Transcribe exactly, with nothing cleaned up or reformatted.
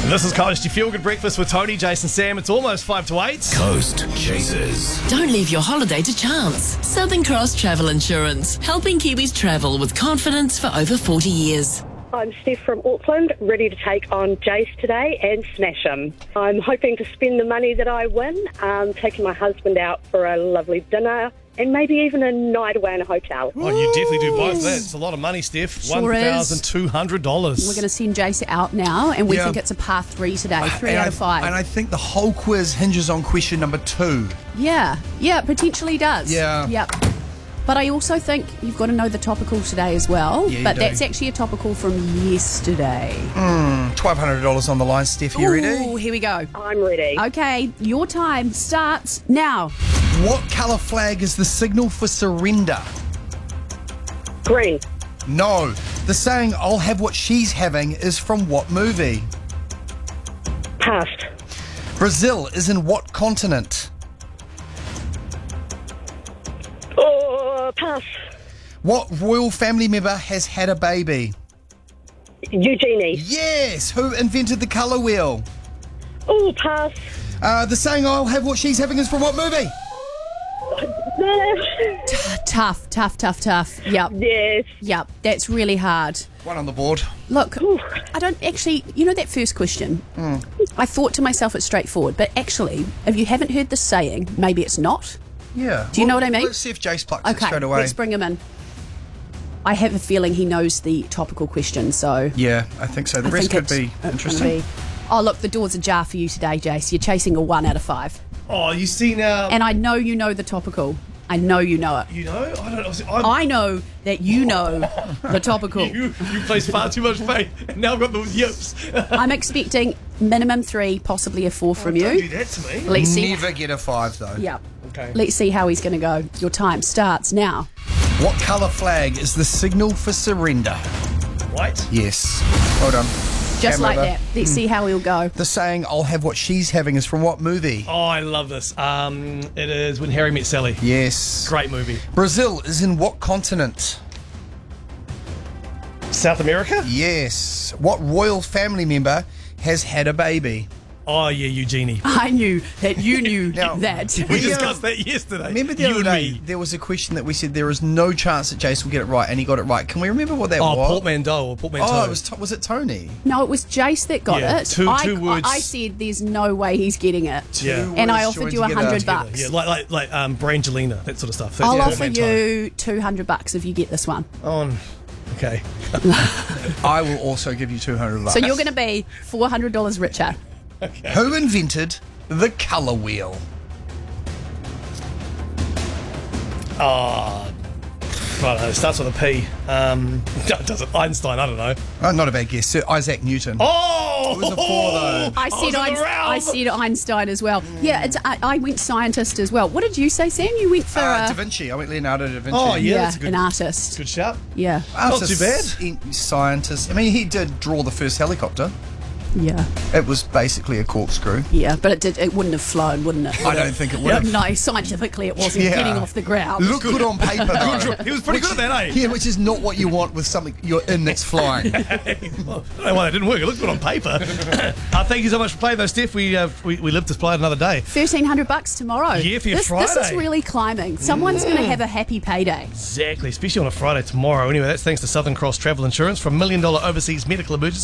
This is Coast, your feel-good breakfast with Tony, Jason, Sam. It's almost five to eight. Coast Chasers. Don't leave your holiday to chance. Southern Cross Travel Insurance, helping Kiwis travel with confidence for over forty years. I'm Steph from Auckland, ready to take on Jace today and smash him. I'm hoping to spend the money that I win, um, taking my husband out for a lovely dinner and maybe even a night away in a hotel. Oh, you definitely do both. That's a lot of money, Steph. Sure one thousand two hundred dollars. We're going to send Jace out now, and we Yeah. think it's a par three today, three And out I- of five. And I think the whole quiz hinges on question number two. yeah, yeah, potentially does. Yeah. Yep. But I also think you've got to know the topical today as well. Yeah, you but do. that's actually a topical from yesterday. twelve hundred dollars on the line, Steph. You ready? Ooh, here we go. I'm ready. Okay, your time starts now. What colour flag is the signal for surrender? Green. No. The saying, I'll have what she's having, is from what movie? Passed. Brazil is in what continent? Oh, pass. What royal family member has had a baby? Eugenie. Yes. Who invented the colour wheel? Oh, pass. Uh, the saying, I'll have what she's having, is from what movie? Tough, tough, tough, tough. Yep, Yes. yep. That's really hard. One on the board. Look, I don't actually, you know that first question? I thought to myself it's straightforward, but actually, if you haven't heard the saying, maybe it's not. Yeah. Do you know what I mean? Let's see if Jace plucks it Okay, straight away. let's bring him in. I have a feeling he knows the topical question, so Yeah, I think so. The I rest think could it's- be it's gonna interesting. be- Oh, look, the door's ajar for you today, Jace. You're chasing a one out of five. Oh, you see now. And I know you know the topical. I know you know it. you know, I don't know. I'm, I know that you know the topical. you, you place far too much faith, and now I've got the yips. I'm expecting minimum three, possibly a four from Don't do you. that to me. Let's see. Never get a five, though. Yeah. Okay. Let's see how he's going to go. Your time starts now. What colour flag is the signal for surrender? Right. Yes. Well done. Just Camera like over. that. Let's see how he'll go. The saying, I'll have what she's having, is from what movie? Oh, I love this. Um, it is When Harry Met Sally. Yes. Great movie. Brazil is in what continent? South America? Yes. What royal family member has had a baby? Oh, yeah, Eugenie. I knew that you knew Now, that. We Yeah. discussed that yesterday. Remember the You other and day, me. there was a question that we said there is no chance that Jace will get it right, and he got it right. Can we remember what that Oh, was? portmanteau or portmanteau. Oh, it was, to- was it Tony? No, it was Jace that got Yeah, it. two- I, two words. I said there's no way he's getting it. Yeah. Two And I words offered joined you a together. hundred Together, bucks. Yeah, like like like um, Brangelina, that sort of stuff. I'll Yeah, offer portmanteau. you two hundred bucks if you get this one. Oh, okay. I will also give you two hundred bucks. So you're going to be four hundred dollars richer. Who invented the colour wheel? Oh, I don't know. It starts with a P. Um, does it? Einstein? I don't know. Oh, not a bad guess. Sir Isaac Newton. Oh, It was a four, though. I was said in the Einstein, I realm. said Einstein as well. Yeah, it's, I, I went scientist as well. What did you say, Sam? You went for Uh, a, Da Vinci. I went Leonardo da Vinci. Oh, yeah. yeah, that's a good- an artist. Good shout. Yeah, Not too bad. bad. Scientist. I mean, he did draw the first helicopter. yeah, It was basically a corkscrew. yeah. But it did. It wouldn't have flown, wouldn't it? I don't think it would have. No, scientifically, it wasn't Yeah. getting off the ground. Looked good on paper, though. He was pretty good at that, eh? Yeah, which is not what you want with something you're in that's flying. Well, I don't know why that didn't work. It looked good on paper. uh, thank you so much for playing, though, Steph. We uh, we, we live to play it another day. Thirteen hundred bucks tomorrow. Yeah, for your this, This is Friday. really climbing. Someone's going to have a happy payday. Exactly, especially on a Friday tomorrow. Anyway, that's thanks to Southern Cross Travel Insurance from Million Dollar Overseas Medical Emergency.